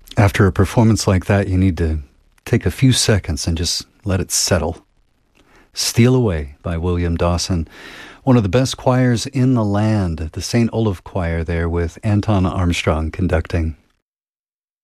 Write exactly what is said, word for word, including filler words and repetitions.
After a performance like that, you need to take a few seconds and just let it settle. Steal Away by William Dawson. One of the best choirs in the land, the Saint Olaf Choir there with Anton Armstrong conducting.